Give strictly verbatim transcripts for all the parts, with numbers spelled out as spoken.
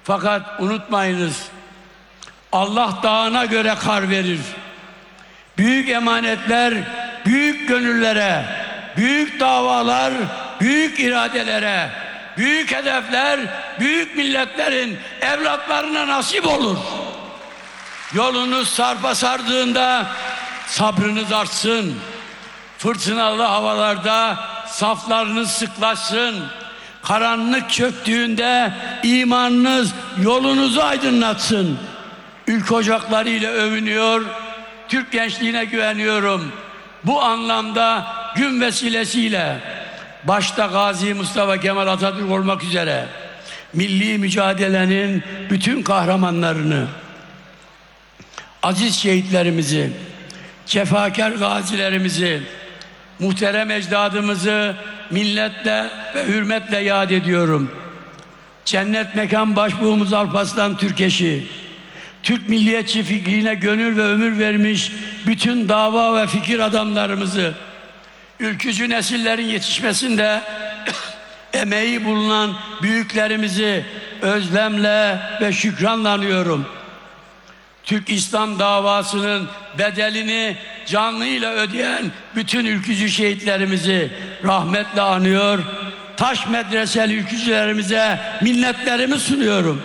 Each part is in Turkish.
Fakat unutmayınız, Allah dağına göre kar verir. Büyük emanetler, büyük gönüllere, büyük davalar, büyük iradelere, büyük hedefler, büyük milletlerin evlatlarına nasip olur. Yolunuz sarpa sardığında sabrınız artsın. Fırtınalı havalarda saflarınız sıklaşsın. Karanlık çöktüğünde imanınız yolunuzu aydınlatsın. Ülke ocakları ile övünüyor, Türk gençliğine güveniyorum. Bu anlamda gün vesilesiyle başta Gazi Mustafa Kemal Atatürk olmak üzere milli mücadelenin bütün kahramanlarını, aziz şehitlerimizi, cefakar gazilerimizi, muhterem ecdadımızı minnetle ve hürmetle yad ediyorum. Cennet mekan başbuğumuz Alparslan Türkeş'i, Türk milliyetçi fikrine gönül ve ömür vermiş bütün dava ve fikir adamlarımızı, ülkücü nesillerin yetişmesinde emeği bulunan büyüklerimizi özlemle ve şükranla anıyorum. Türk İslam davasının bedelini canlıyla ödeyen bütün ülkücü şehitlerimizi rahmetle anıyor. Taş medreseli ülkücülerimize minnetlerimi sunuyorum.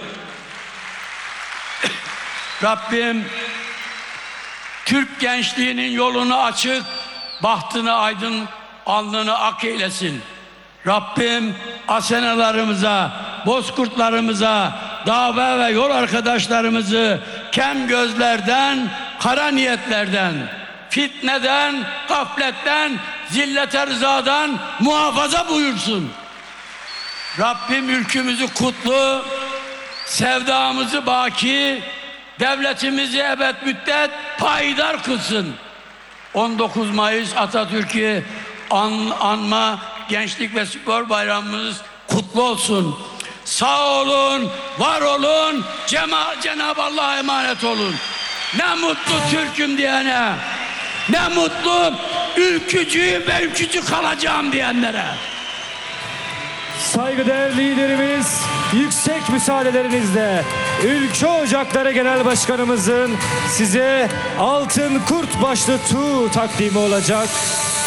Rabbim Türk gençliğinin yolunu açık, bahtını aydın, alnını ak eylesin. Rabbim asenalarımıza, bozkurtlarımıza, dava ve yol arkadaşlarımızı kem gözlerden, kara niyetlerden, fitneden, gafletten, zillet-i rızadan muhafaza buyursun. Rabbim ülkümüzü kutlu, sevdamızı baki, devletimizi ebed müddet payidar kılsın. on dokuz Mayıs Atatürk'ü an, anma Gençlik ve Spor Bayramımız kutlu olsun. Sağ olun, var olun, Cenab-ı Allah'a emanet olun. Ne mutlu Türk'üm diyene, ne mutlu ülkücüyüm ve ülkücü kalacağım diyenlere. Saygıdeğer liderimiz, yüksek müsaadelerinizle Ülke Ocakları Genel Başkanımızın size altın kurt başlı tuğ takdimi olacak.